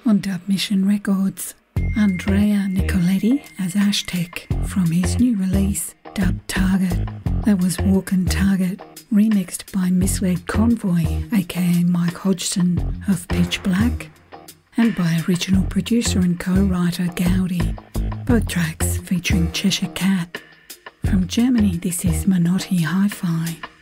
On Dub Mission Records, Andrea Nicoletti as Aztec from his new release, Dub Target. That was Walk and Target, remixed by Misled Convoy, aka Mike Hodgson of Pitch Black, and by original producer and co-writer Gaudi. Both tracks featuring Cheshire Cat. From Germany, this is Menotti Hi-Fi.